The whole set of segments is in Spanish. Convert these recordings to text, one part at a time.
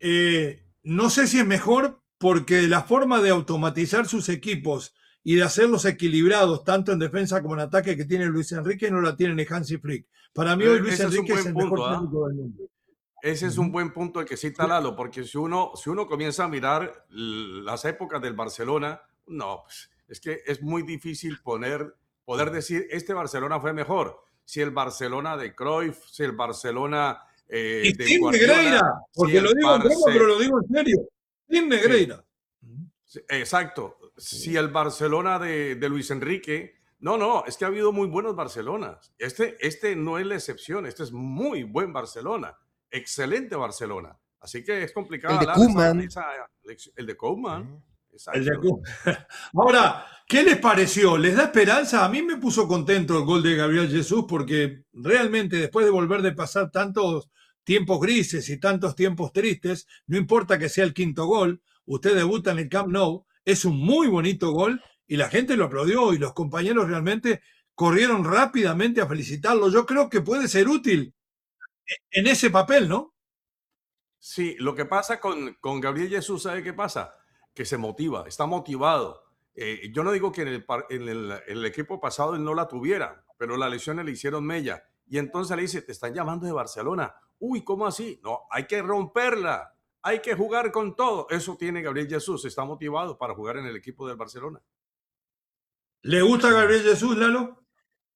No sé si es mejor porque la forma de automatizar sus equipos y de hacerlos equilibrados, tanto en defensa como en ataque, que tiene Luis Enrique, no la tiene ni Hansi Flick. Para mí hoy Luis Ese es un Enrique es buen el mejor punto, ¿ah? técnico del mundo. Ese es un buen punto el que cita Sí. Lalo, porque si uno comienza a mirar las épocas del Barcelona, no, pues, es que es muy difícil poder decir, este Barcelona fue mejor. Si el Barcelona de Cruyff, si el Barcelona Y de sin Negreira, Guardiola, si porque lo el digo en broma, pero lo digo en serio. Sin Sí, Negreira. sí, exacto. Si el Barcelona de Luis Enrique, no, es que ha habido muy buenos Barcelonas. Este no es la excepción, este es muy buen Barcelona, excelente Barcelona. Así que es El complicada de hablar Koeman. el de Koeman, El de exacto. Ahora, ¿qué les pareció? ¿Les da esperanza? A mí me puso contento el gol de Gabriel Jesús porque realmente después de volver de pasar tantos tiempos grises y tantos tiempos tristes, no importa que sea el quinto gol, usted debuta en el Camp Nou, es un muy bonito gol y la gente lo aplaudió y los compañeros realmente corrieron rápidamente a felicitarlo. Yo creo que puede ser útil en ese papel, ¿no? Sí, lo que pasa con Gabriel Jesús, ¿sabe qué pasa? Que se motiva, está motivado. Yo no digo que en el equipo pasado él no la tuviera, pero las lesiones le hicieron mella. Y entonces le dice, te están llamando de Barcelona. Uy, ¿cómo así? No, hay que romperla, hay que jugar con todo. Eso tiene Gabriel Jesús, está motivado para jugar en el equipo del Barcelona. ¿Le gusta Gabriel Jesús, Lalo?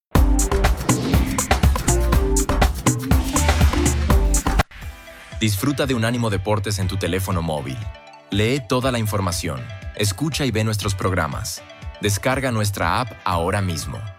Disfruta de Unánimo Deportes en tu teléfono móvil. Lee toda la información, escucha y ve nuestros programas. Descarga nuestra app ahora mismo.